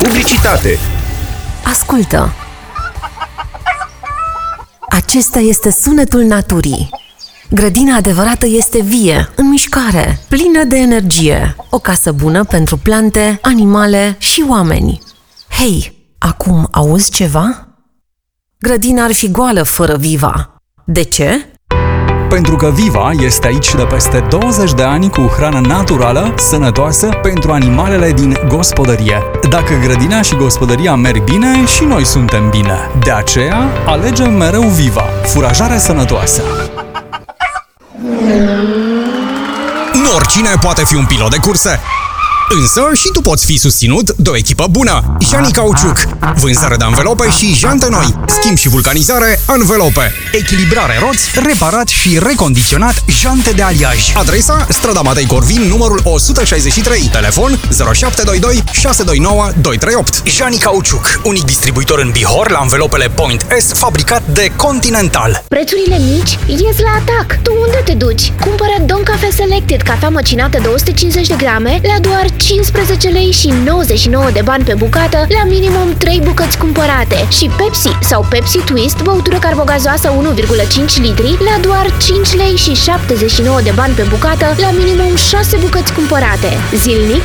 Publicitate. Ascultă! Acesta este sunetul naturii. Grădina adevărată este vie, în mișcare, plină de energie. O casă bună pentru plante, animale și oameni. Hei, acum auzi ceva? Grădina ar fi goală fără Viva. De ce? Pentru că Viva este aici de peste 20 de ani cu hrană naturală, sănătoasă pentru animalele din gospodărie. Dacă grădina și gospodăria merg bine, și noi suntem bine. De aceea, alegem mereu Viva, furajare sănătoasă. Nu oricine poate fi un pilot de curse. Însă și tu poți fi susținut de o echipă bună. Jani Cauciuc. Vânzare de anvelope și jante noi. Schimb și vulcanizare Anvelope. Echilibrare roți, reparat și recondiționat jante de aliaj. Adresa: strada Matei Corvin, numărul 163. Telefon 0722 629 238. Jani Cauciuc, unic distribuitor în Bihor la anvelopele Point S, fabricat de Continental. Prețurile mici ies la atac. Tu unde te duci? Cumpără Don Cafe Selected, cafea măcinată de 150 de grame la doar 15 lei și 99 de bani pe bucată la minimum 3 bucăți cumpărate. Și Pepsi sau Pepsi Twist, băutură carbogazoasă 1,5 litri la doar 5 lei și 79 de bani pe bucată la minimum 6 bucăți cumpărate. Zilnic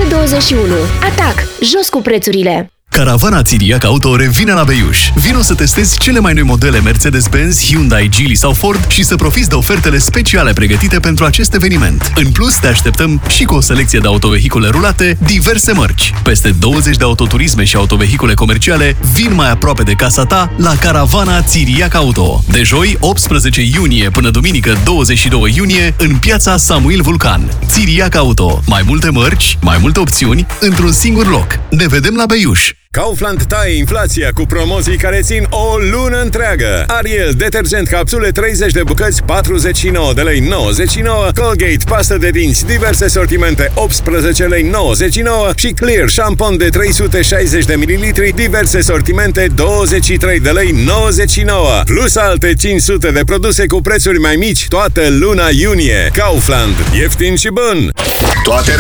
6,21. Atac! Jos cu prețurile! Caravana Țiriac Auto revine la Beiuș. Vino să testezi cele mai noi modele Mercedes-Benz, Hyundai, Geely sau Ford și să profiți de ofertele speciale pregătite pentru acest eveniment. În plus, te așteptăm și cu o selecție de autovehicule rulate, diverse mărci. Peste 20 de autoturisme și autovehicule comerciale vin mai aproape de casa ta la Caravana Țiriac Auto. De joi, 18 iunie până duminică 22 iunie în piața Samuil Vulcan. Țiriac Auto. Mai multe mărci, mai multe opțiuni, într-un singur loc. Ne vedem la Beiuș! Kaufland taie inflația cu promoții care țin o lună întreagă. Ariel, detergent capsule 30 de bucăți, 49 de lei 99, Colgate, pastă de dinți, diverse sortimente, 18 lei 99 și Clear, șampon de 360 de mililitri, diverse sortimente, 23 de lei 99, plus alte 500 de produse cu prețuri mai mici toată luna iunie. Kaufland, ieftin și bun! Toate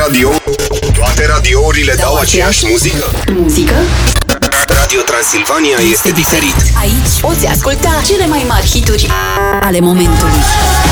radiourile dau aceeași muzică. Muzică? Radio Transilvania este diferit. Aici poți asculta cele mai mari hituri ale momentului.